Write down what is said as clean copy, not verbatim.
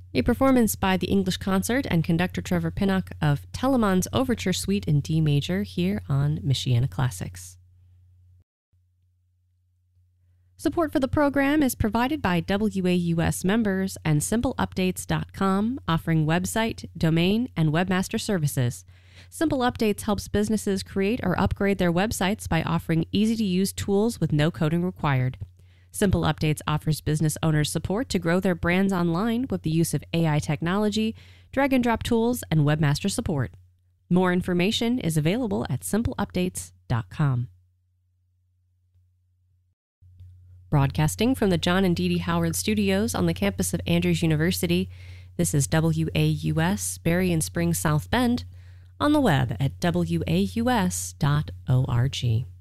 A performance by the English Concert and conductor Trevor Pinnock of Telemann's Overture Suite in D major here on Michiana Classics. Support for the program is provided by WAUS members and SimpleUpdates.com, offering website, domain, and webmaster services. Simple Updates helps businesses create or upgrade their websites by offering easy-to-use tools with no coding required. Simple Updates offers business owners support to grow their brands online with the use of AI technology, drag-and-drop tools, and webmaster support. More information is available at SimpleUpdates.com. Broadcasting from the John and Dee Dee Howard Studios on the campus of Andrews University, this is WAUS, Berry and Spring, South Bend, on the web at waus.org.